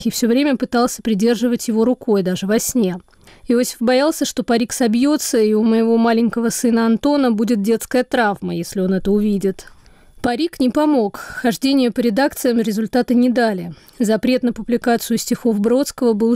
и все время пытался придерживать его рукой, даже во сне. Иосиф боялся, что парик собьется, и у моего маленького сына Антона будет детская травма, если он это увидит. Парик не помог. Хождение по редакциям результата не дали. Запрет на публикацию стихов Бродского был